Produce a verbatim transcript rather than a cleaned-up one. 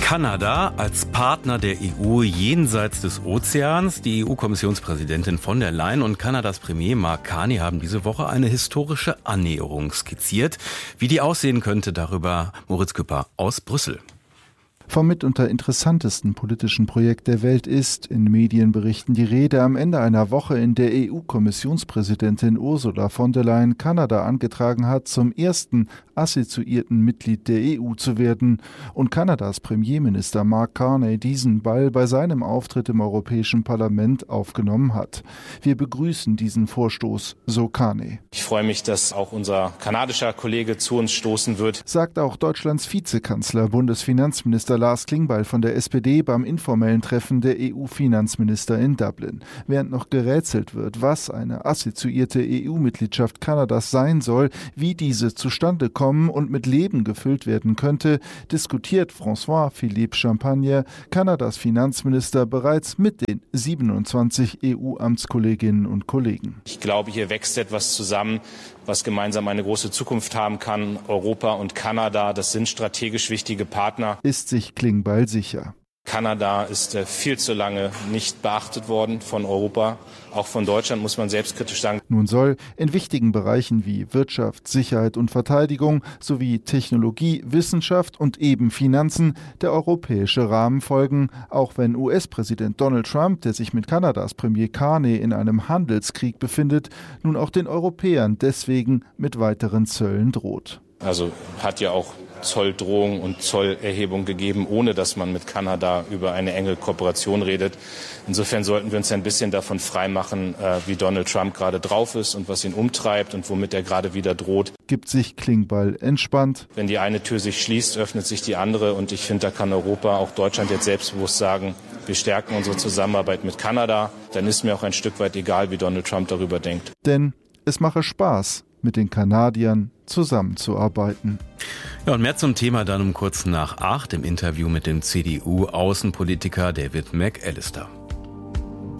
Kanada als Partner der E U jenseits des Ozeans. Die E U-Kommissionspräsidentin von der Leyen und Kanadas Premier Mark Carney haben diese Woche eine historische Annäherung skizziert. Wie die aussehen könnte, darüber Moritz Küpper aus Brüssel. Vom mitunter interessantesten politischen Projekt der Welt ist in Medienberichten die Rede am Ende einer Woche, in der E U-Kommissionspräsidentin Ursula von der Leyen Kanada angetragen hat, zum ersten assoziierten Mitglied der E U zu werden und Kanadas Premierminister Mark Carney diesen Ball bei seinem Auftritt im Europäischen Parlament aufgenommen hat. Wir begrüßen diesen Vorstoß, so Carney. Ich freue mich, dass auch unser kanadischer Kollege zu uns stoßen wird, sagt auch Deutschlands Vizekanzler, Bundesfinanzminister Lars Klingbeil von der S P D beim informellen Treffen der E U-Finanzminister in Dublin. Während noch gerätselt wird, was eine assoziierte E U-Mitgliedschaft Kanadas sein soll, wie diese zustande kommen und mit Leben gefüllt werden könnte, diskutiert François-Philippe Champagne, Kanadas Finanzminister, bereits mit den siebenundzwanzig E U-Amtskolleginnen und Kollegen. Ich glaube, hier wächst etwas zusammen, was gemeinsam eine große Zukunft haben kann. Europa und Kanada, das sind strategisch wichtige Partner. Ist sich Klingbeil sicher. Kanada ist äh, viel zu lange nicht beachtet worden von Europa. Auch von Deutschland muss man selbstkritisch sagen. Nun soll in wichtigen Bereichen wie Wirtschaft, Sicherheit und Verteidigung sowie Technologie, Wissenschaft und eben Finanzen der europäische Rahmen folgen, auch wenn U S-Präsident Donald Trump, der sich mit Kanadas Premier Carney in einem Handelskrieg befindet, nun auch den Europäern deswegen mit weiteren Zöllen droht. Also hat ja auch Zolldrohung und Zollerhebung gegeben, ohne dass man mit Kanada über eine enge Kooperation redet. Insofern sollten wir uns ein bisschen davon freimachen, wie Donald Trump gerade drauf ist und was ihn umtreibt und womit er gerade wieder droht. Gibt sich Klingbeil entspannt. Wenn die eine Tür sich schließt, öffnet sich die andere. Und ich finde, da kann Europa, auch Deutschland jetzt selbstbewusst sagen, wir stärken unsere Zusammenarbeit mit Kanada. Dann ist mir auch ein Stück weit egal, wie Donald Trump darüber denkt. Denn es mache Spaß, mit den Kanadiern zusammenzuarbeiten. Ja, und mehr zum Thema dann um kurz nach acht im Interview mit dem C D U-Außenpolitiker David McAllister.